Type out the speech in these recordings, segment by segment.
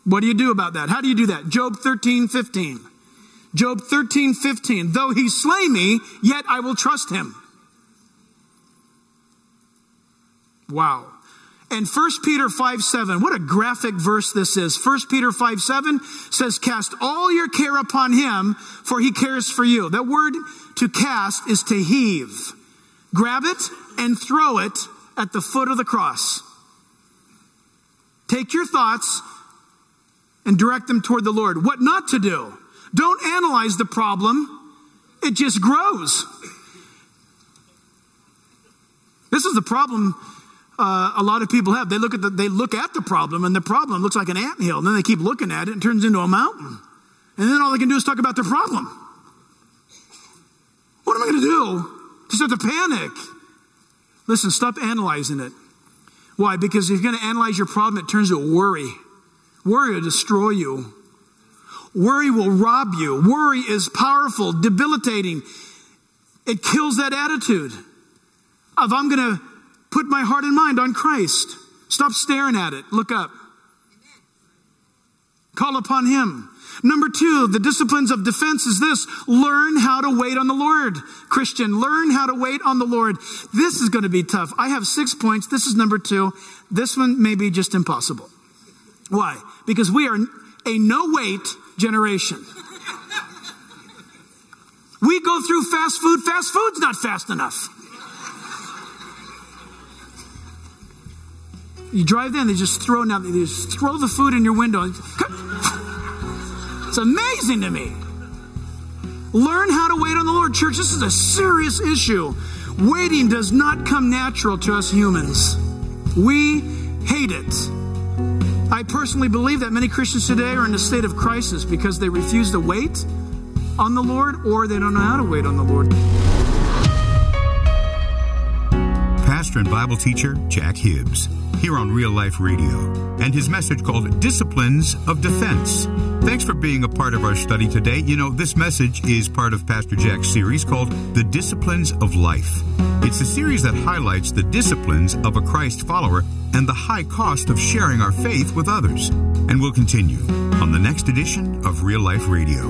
What do you do about that? How do you do that? Job 13:15. Job 13:15. Though he slay me, yet I will trust him. Wow. And 1 Peter 5:7, what a graphic verse this is. 1 Peter 5:7 says, cast all your care upon him, for he cares for you. That word to cast is to heave. Grab it and throw it at the foot of the cross. Take your thoughts and direct them toward the Lord. What not to do. Don't analyze the problem. It just grows. This is the problem a lot of people have. They look at the problem, and the problem looks like an anthill, and then they keep looking at it and it turns into a mountain. And then all they can do is talk about their problem. What am I going to do? To start to panic. Listen, stop analyzing it. Why? Because if you're going to analyze your problem, it turns into worry. Worry will destroy you. Worry will rob you. Worry is powerful, debilitating. It kills that attitude of I'm going to put my heart and mind on Christ. Stop staring at it. Look up. Call upon him. Number 2, the disciplines of defense is this. Learn how to wait on the Lord. Christian, learn how to wait on the Lord. This is going to be tough. I have 6 points. This is number 2. This one may be just impossible. Why? Because we are a no-wait generation. We go through fast food. Fast food's not fast enough. You drive in, they just throw the food in your window. It's amazing to me. Learn how to wait on the Lord. Church, this is a serious issue. Waiting does not come natural to us humans. We hate it. I personally believe that many Christians today are in a state of crisis because they refuse to wait on the Lord, or they don't know how to wait on the Lord. Pastor and Bible teacher Jack Hibbs, here on Real Life Radio, and his message called Disciplines of Defense. Thanks for being a part of our study today. You know, this message is part of Pastor Jack's series called The Disciplines of Life. It's a series that highlights the disciplines of a Christ follower and the high cost of sharing our faith with others. And we'll continue on the next edition of Real Life Radio.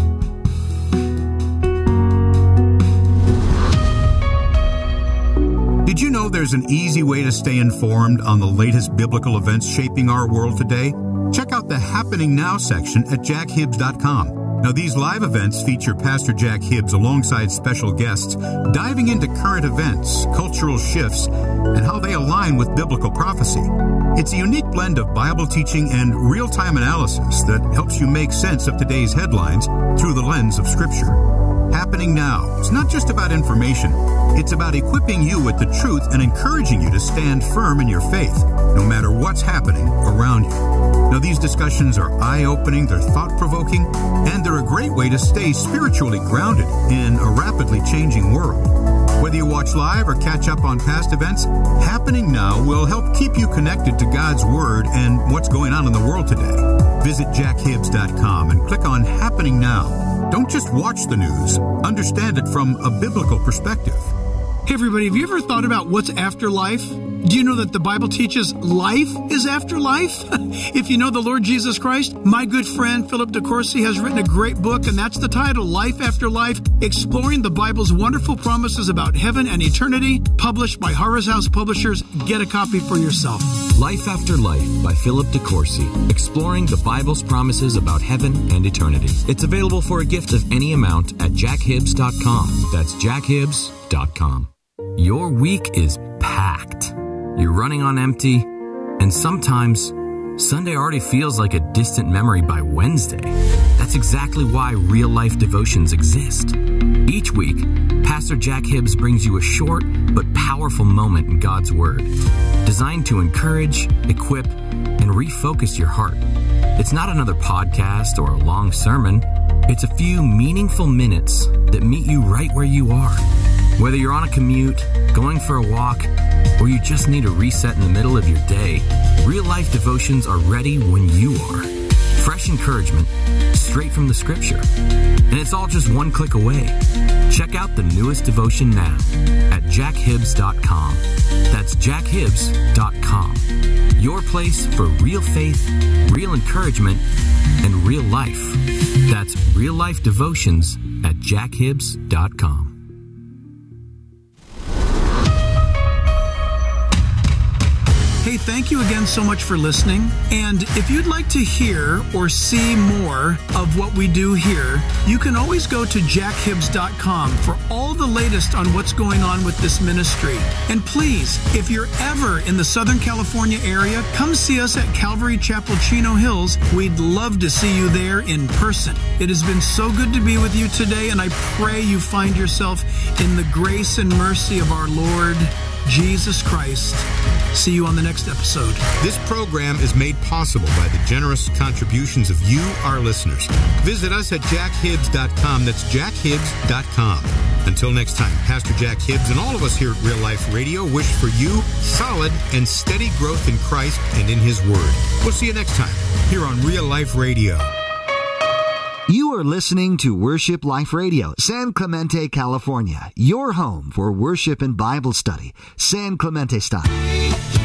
Did you know there's an easy way to stay informed on the latest biblical events shaping our world today? Check out the Happening Now section at jackhibbs.com. Now, these live events feature Pastor Jack Hibbs alongside special guests, diving into current events, cultural shifts, and how they align with biblical prophecy. It's a unique blend of Bible teaching and real-time analysis that helps you make sense of today's headlines through the lens of Scripture. Happening Now. It's not just about information. It's about equipping you with the truth and encouraging you to stand firm in your faith, no matter what's happening around you. Now, these discussions are eye-opening, they're thought-provoking, and they're a great way to stay spiritually grounded in a rapidly changing world. Whether you watch live or catch up on past events, Happening Now will help keep you connected to God's Word and what's going on in the world today. Visit jackhibbs.com and click on Happening Now. Don't just watch the news. Understand it from a biblical perspective. Hey everybody, have you ever thought about what's after life? Do you know that the Bible teaches life is after life? If you know the Lord Jesus Christ, my good friend Philip DeCourcy has written a great book, and that's the title, Life After Life, Exploring the Bible's Wonderful Promises About Heaven and Eternity, published by Harvest House Publishers. Get a copy for yourself. Life After Life by Philip DeCourcy, exploring the Bible's promises about heaven and eternity. It's available for a gift of any amount at jackhibbs.com. That's jackhibbs.com. Your week is packed. You're running on empty, and sometimes Sunday already feels like a distant memory by Wednesday. That's exactly why Real Life Devotions exist. Each week, Pastor Jack Hibbs brings you a short but powerful moment in God's Word, designed to encourage, equip, and refocus your heart. It's not another podcast or a long sermon. It's a few meaningful minutes that meet you right where you are. Whether you're on a commute, going for a walk, or you just need a reset in the middle of your day, Real Life Devotions are ready when you are. Fresh encouragement, straight from the Scripture. And it's all just one click away. Check out the newest devotion now at jackhibbs.com. That's jackhibbs.com. your place for real faith, real encouragement, and real life. That's Real Life Devotions at jackhibbs.com. Hey, thank you again so much for listening. And if you'd like to hear or see more of what we do here, you can always go to jackhibbs.com for all the latest on what's going on with this ministry. And please, if you're ever in the Southern California area, come see us at Calvary Chapel, Chino Hills. We'd love to see you there in person. It has been so good to be with you today, and I pray you find yourself in the grace and mercy of our Lord Jesus Christ. See you on the next episode. This program is made possible by the generous contributions of you, our listeners. Visit us at jackhibbs.com. That's jackhibbs.com. Until next time, Pastor Jack Hibbs and all of us here at Real Life Radio wish for you solid and steady growth in Christ and in His Word. We'll see you next time here on Real Life Radio. You are listening to Worship Life Radio, San Clemente, California, your home for worship and Bible study, San Clemente style.